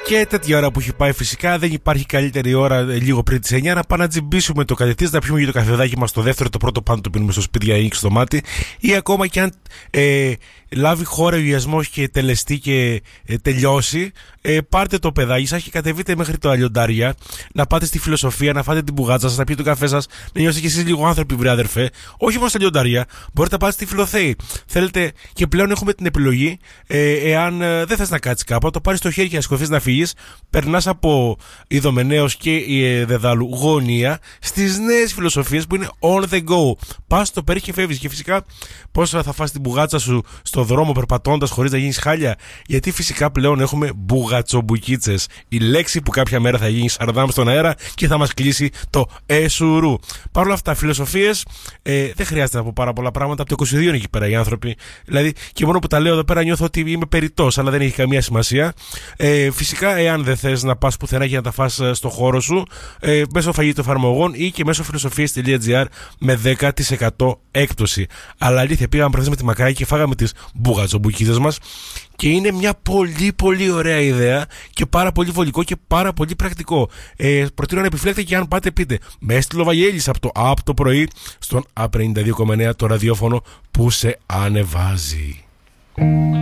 Και τέτοια ώρα που έχει πάει, φυσικά δεν υπάρχει καλύτερη ώρα λίγο πριν τις 9 να πάμε να τζιμπήσουμε το κατευθείαν, να πιούμε για το καφεδάκι μας το δεύτερο, το πρώτο πάνω το πίνουμε στο σπίτι για ανοίξει το μάτι, ή ακόμα και αν λάβει χώρα ο ιασμός και τελεστεί και τελειώσει, πάρτε το παιδάκι σας και κατεβείτε μέχρι το Αλλιοντάρια, να πάτε στη Φιλοσοφία, να φάτε την μπουγάτσα σας, να πιείτε το καφέ σας, να νιώσετε κι εσείς λίγο άνθρωποι, βρε αδερφέ. Όχι μόνο στα Αλλιοντάρια, μπορείτε να πάτε στη Φιλοθέη. Θέλετε, και πλέον έχουμε την επιλογή, εάν δεν θες να κάτσεις κάπου, το πάρεις στο χέρι και να σηκωθείς να φύγεις, περνάς από Ιδωμενέως και Δεδάλου γωνία στις νέες Φιλοσοφίες που είναι on the go. Πας στο περί και φεύγεις. Και φυσικά πώς θα φας την μπουγάτσα σου στο δρόμο περπατώντας χωρίς να γίνεις χάλια? Γιατί φυσικά πλέον έχουμε μπουγατσομπουκίτσες. Η λέξη που κάποια μέρα θα γίνει σαρδάμ στον αέρα και θα μας κλείσει το εσουρού. Παρ' όλα αυτά, Φιλοσοφίες, δεν χρειάζεται να πω πάρα πολλά πράγματα. Από το 22 είναι εκεί πέρα οι άνθρωποι. Δηλαδή, και μόνο που τα λέω εδώ πέρα νιώθω ότι είμαι περιττός, αλλά δεν έχει καμία σημασία. Φυσικά, εάν δεν θες να πας πουθενά για να τα φας στο χώρο σου, μέσω φαγητού εφαρμογών ή και μέσω φιλοσοφίες.gr με 10% έκπτωση. Αλλά αλήθεια, πήγαμε προχθές με τη Μακράκη και φάγαμε τις μπουγατσομπουκίδες μας και είναι μια πολύ πολύ ωραία ιδέα και πάρα πολύ βολικό και πάρα πολύ πρακτικό. Προτείνω να επιφυλάξετε και αν πάτε πείτε με έστειλε Βαγγέλης από το app το πρωί στον app 92,9, το ραδιόφωνο που σε ανεβάζει.